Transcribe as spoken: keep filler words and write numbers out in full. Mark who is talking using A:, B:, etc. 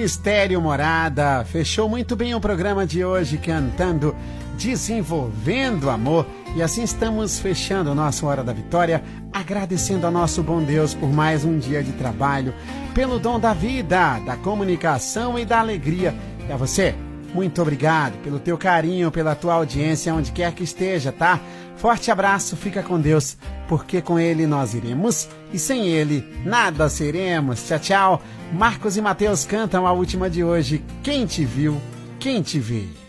A: Ministério Morada fechou muito bem o programa de hoje cantando Desenvolvendo Amor. E assim estamos fechando o nosso Hora da Vitória, agradecendo ao nosso bom Deus por mais um dia de trabalho, pelo dom da vida, da comunicação e da alegria. E a você, muito obrigado pelo teu carinho, pela tua audiência, onde quer que esteja, tá? Forte abraço, fica com Deus, porque com Ele nós iremos e sem Ele nada seremos. Tchau, tchau. Marcos e Mateus cantam a última de hoje. Quem te viu, quem te vê.